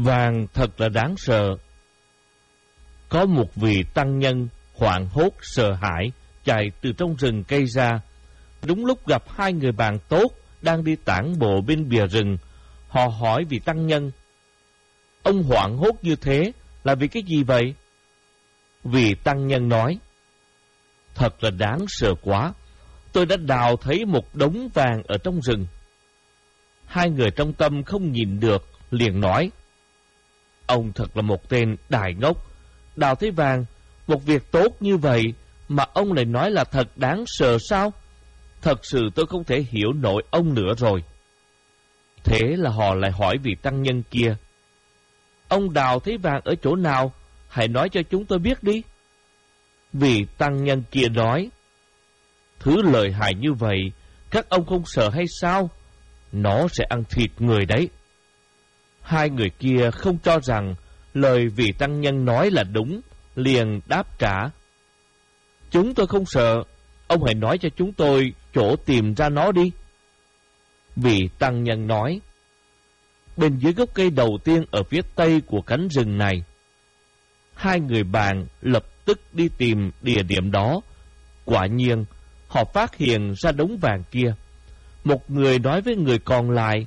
Vàng thật là đáng sợ. Có một vị tăng nhân hoảng hốt sợ hãi chạy từ trong rừng cây ra. Đúng lúc gặp hai người bạn tốt đang đi tản bộ bên bìa rừng. Họ hỏi vị tăng nhân: "Ông hoảng hốt như thế là vì cái gì vậy?" Vị tăng nhân nói: "Thật là đáng sợ quá. Tôi đã đào thấy một đống vàng ở trong rừng." Hai người trong tâm không nhìn được, liền nói: "Ông thật là một tên đại ngốc. Đào thấy vàng, một việc tốt như vậy mà ông lại nói là thật đáng sợ sao? Thật sự tôi không thể hiểu nổi ông nữa rồi." Thế là họ lại hỏi vị tăng nhân kia: "Ông đào thấy vàng ở chỗ nào? Hãy nói cho chúng tôi biết đi." Vị tăng nhân kia nói: "Thứ lợi hại như vậy, các ông không sợ hay sao? Nó sẽ ăn thịt người đấy." Hai người kia không cho rằng lời vị tăng nhân nói là đúng, liền đáp trả: "Chúng tôi không sợ, ông hãy nói cho chúng tôi chỗ tìm ra nó đi." Vị tăng nhân nói: "Bên dưới gốc cây đầu tiên ở phía tây của cánh rừng này." Hai người bạn lập tức đi tìm địa điểm đó. Quả nhiên, họ phát hiện ra đống vàng kia. Một người nói với người còn lại: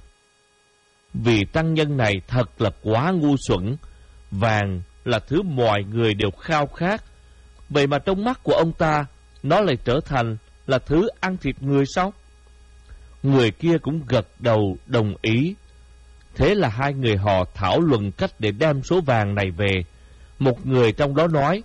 "Vị tăng nhân này thật là quá ngu xuẩn. Vàng là thứ mọi người đều khao khát. Vậy mà trong mắt của ông ta, nó lại trở thành là thứ ăn thịt người sao?" Người kia cũng gật đầu đồng ý. Thế là hai người họ thảo luận cách để đem số vàng này về. Một người trong đó nói: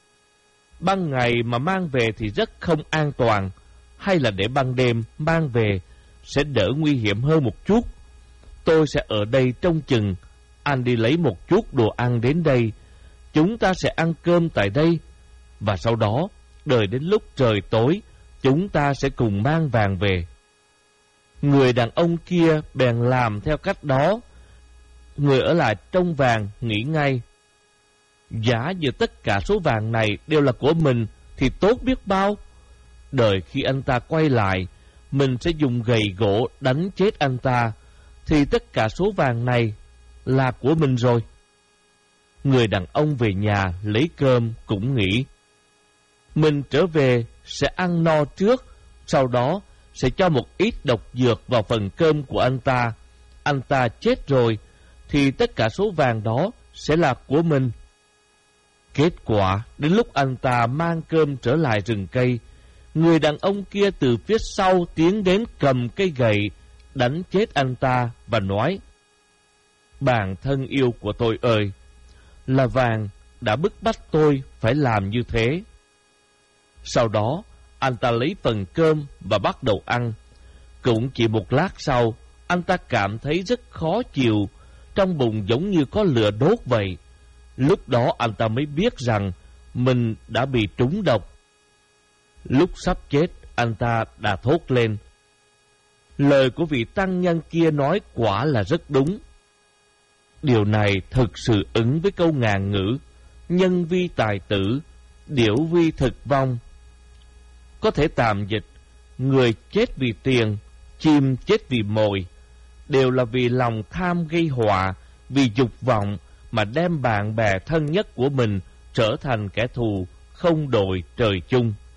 "Ban ngày mà mang về thì rất không an toàn, hay là để ban đêm mang về sẽ đỡ nguy hiểm hơn một chút. Tôi sẽ ở đây trông chừng, anh đi lấy một chút đồ ăn đến đây. Chúng ta sẽ ăn cơm tại đây, và sau đó, đợi đến lúc trời tối, chúng ta sẽ cùng mang vàng về." Người đàn ông kia bèn làm theo cách đó. Người ở lại trong vàng nghĩ ngay: giả như tất cả số vàng này đều là của mình thì tốt biết bao. Đợi khi anh ta quay lại, mình sẽ dùng gậy gỗ đánh chết anh ta, thì tất cả số vàng này là của mình rồi. Người đàn ông về nhà lấy cơm cũng nghĩ: mình trở về sẽ ăn no trước, sau đó sẽ cho một ít độc dược vào phần cơm của anh ta. Anh ta chết rồi thì tất cả số vàng đó sẽ là của mình. Kết quả, đến lúc anh ta mang cơm trở lại rừng cây, người đàn ông kia từ phía sau tiến đến cầm cây gậy, đánh chết anh ta và nói: bạn thân yêu của tôi ơi, là vàng đã bức bách tôi phải làm như thế. Sau đó, anh ta lấy phần cơm và bắt đầu ăn. Cũng chỉ một lát sau, anh ta cảm thấy rất khó chịu, trong bụng giống như có lửa đốt vậy. Lúc đó anh ta mới biết rằng mình đã bị trúng độc. Lúc sắp chết, anh ta đã thốt lên: lời của vị tăng nhân kia nói quả là rất đúng. Điều này thực sự ứng với câu ngạn ngữ: nhân vi tài tử, điểu vi thực vong. Có thể tạm dịch: người chết vì tiền, chim chết vì mồi, đều là vì lòng tham gây họa, vì dục vọng mà đem bạn bè thân nhất của mình trở thành kẻ thù không đội trời chung.